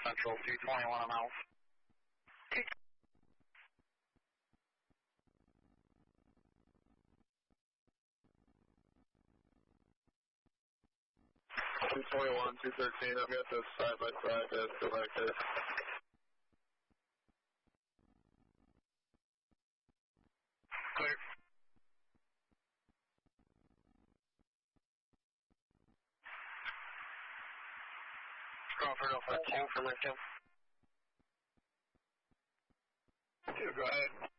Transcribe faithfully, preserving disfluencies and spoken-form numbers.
Central, two twenty-one on Alpha. two twenty-one, two thirteen, I've got this side by side, that's go back there. Clear. Crawford Alpha two for Lincoln. Two, go ahead.